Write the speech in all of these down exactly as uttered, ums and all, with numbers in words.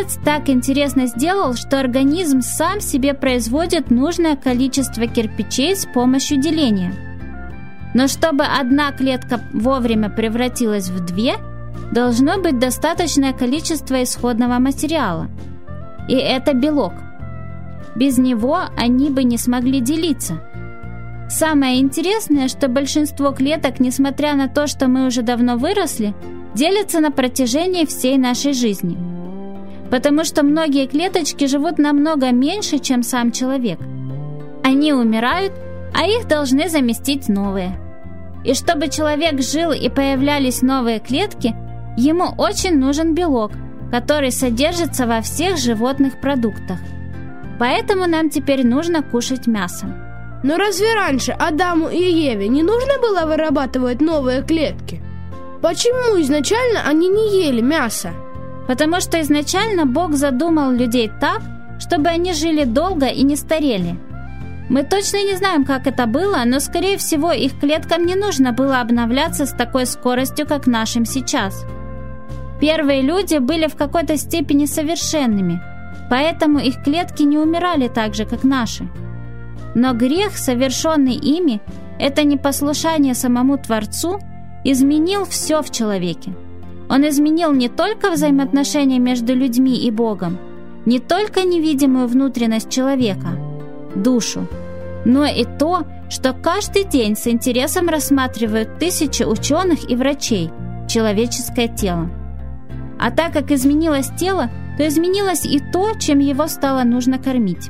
Творец так интересно сделал, что организм сам себе производит нужное количество кирпичей с помощью деления. Но чтобы одна клетка вовремя превратилась в две, должно быть достаточное количество исходного материала. И это белок. Без него они бы не смогли делиться. Самое интересное, что большинство клеток, несмотря на то, что мы уже давно выросли, делятся на протяжении всей нашей жизни. Потому что многие клеточки живут намного меньше, чем сам человек. Они умирают, а их должны заместить новые. И чтобы человек жил и появлялись новые клетки, ему очень нужен белок, который содержится во всех животных продуктах. Поэтому нам теперь нужно кушать мясо. Но разве раньше Адаму и Еве не нужно было вырабатывать новые клетки? Почему изначально они не ели мясо? Потому что изначально Бог задумал людей так, чтобы они жили долго и не старели. Мы точно не знаем, как это было, но, скорее всего, их клеткам не нужно было обновляться с такой скоростью, как нашим сейчас. Первые люди были в какой-то степени совершенными, поэтому их клетки не умирали так же, как наши. Но грех, совершенный ими, это непослушание самому Творцу, изменил все в человеке. Он изменил не только взаимоотношения между людьми и Богом, не только невидимую внутренность человека, душу, но и то, что каждый день с интересом рассматривают тысячи ученых и врачей человеческое тело. А так как изменилось тело, то изменилось и то, чем его стало нужно кормить.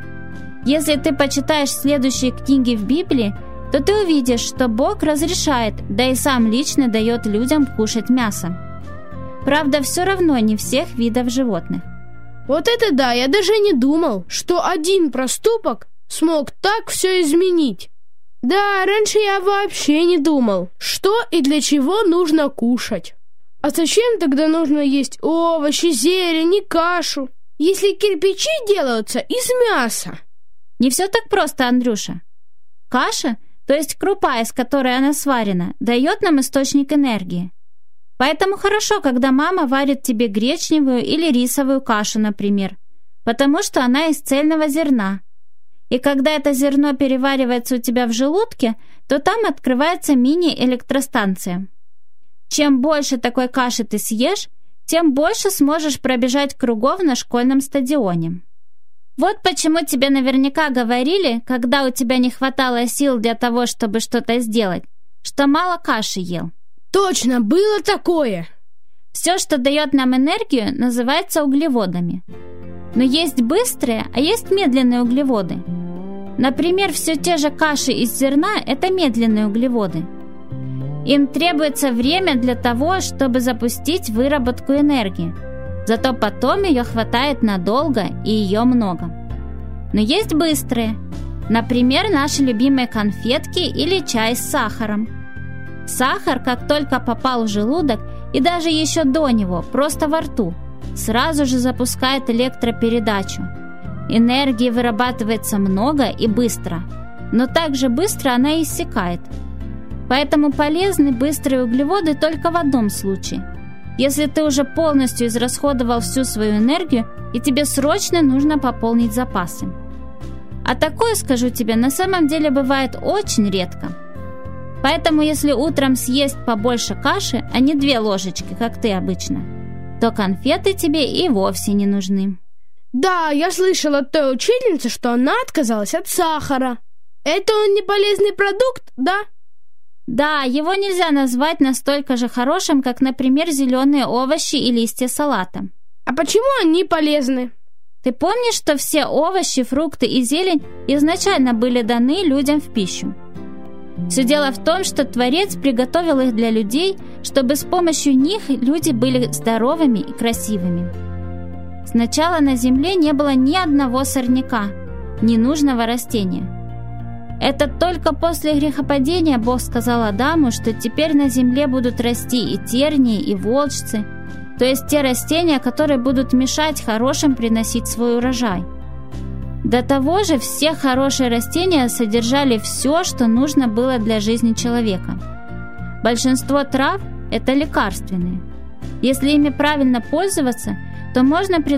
Если ты почитаешь следующие книги в Библии, то ты увидишь, что Бог разрешает, да и сам лично дает людям кушать мясо. Правда, все равно не всех видов животных. Вот это да, я даже не думал, что один проступок смог так все изменить. Да, раньше я вообще не думал, что и для чего нужно кушать. А зачем тогда нужно есть овощи, зелень и кашу, если кирпичи делаются из мяса? Не все так просто, Андрюша. Каша, то есть крупа, из которой она сварена, дает нам источник энергии. Поэтому хорошо, когда мама варит тебе гречневую или рисовую кашу, например, потому что она из цельного зерна. И когда это зерно переваривается у тебя в желудке, то там открывается мини-электростанция. Чем больше такой каши ты съешь, тем больше сможешь пробежать кругов на школьном стадионе. Вот почему тебе наверняка говорили, когда у тебя не хватало сил для того, чтобы что-то сделать, что мало каши ел. Точно, было такое. Все, что дает нам энергию, называется углеводами. Но есть быстрые, а есть медленные углеводы. Например, все те же каши из зерна – это медленные углеводы. Им требуется время для того, чтобы запустить выработку энергии. Зато потом ее хватает надолго и ее много. Но есть быстрые. Например, наши любимые конфетки или чай с сахаром. Сахар, как только попал в желудок, и даже еще до него, просто во рту, сразу же запускает электропередачу. Энергии вырабатывается много и быстро, но также быстро она и иссякает. Поэтому полезны быстрые углеводы только в одном случае. Если ты уже полностью израсходовал всю свою энергию, и тебе срочно нужно пополнить запасы. А такое, скажу тебе, на самом деле бывает очень редко. Поэтому, если утром съесть побольше каши, а не две ложечки, как ты обычно, то конфеты тебе и вовсе не нужны. Да, я слышала от той учительницы, что она отказалась от сахара. Это он не полезный продукт, да? Да, его нельзя назвать настолько же хорошим, как, например, зеленые овощи и листья салата. А почему они полезны? Ты помнишь, что все овощи, фрукты и зелень изначально были даны людям в пищу? Все дело в том, что Творец приготовил их для людей, чтобы с помощью них люди были здоровыми и красивыми. Сначала на земле не было ни одного сорняка, ненужного растения. Это только после грехопадения Бог сказал Адаму, что теперь на земле будут расти и тернии, и волчцы, то есть те растения, которые будут мешать хорошим приносить свой урожай. До того же все хорошие растения содержали все, что нужно было для жизни человека. Большинство трав – это лекарственные. Если ими правильно пользоваться, то можно